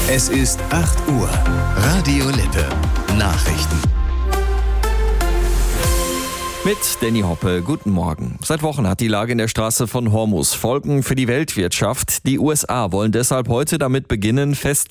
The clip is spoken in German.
Es ist 8 Uhr. Radio Lippe. Nachrichten. Mit Danny Hoppe, guten Morgen. Seit Wochen hat die Lage in der Straße von Hormuz Folgen für die Weltwirtschaft. Die USA wollen deshalb heute damit beginnen,